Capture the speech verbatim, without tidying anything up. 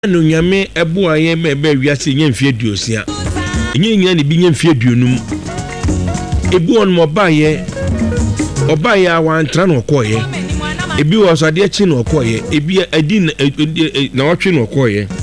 no nyame ebo aye me be wiase nya mfie duosia enye nya ne bi nya mfie duonum ebi on mo baye obaye awantra na okoye ebi wo so ade achi na okoye ebi adi na otwe na okoye